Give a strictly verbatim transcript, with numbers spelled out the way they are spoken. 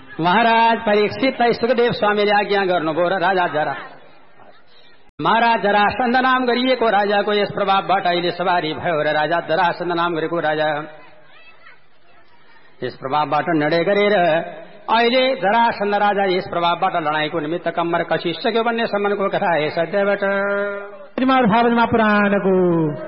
महाराज परीक्षितलाई सुखदेव स्वामीले आज्ञा गर्नुभयो र राजा जरा महाराज जरासन्ध नाम गरिएको राजाको यस प्रभावबाट अहिले सवारी भयो र राजा जरासन्ध नाम गरेको राजा यस प्रभावबाट निर्णय गरेर अहिले जरासन्ध राजा यस प्रभावबाट लडाईँको निमित्त कम्मर कसिसक्यो भन्ने सम्मको कथा है सत्यबाट श्रीमद् भागवत महापुराणको